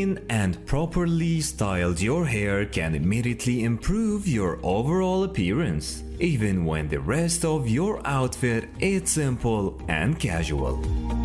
clean and properly styled your hair can immediately improve your overall appearance, even when the rest of your outfit is simple and casual.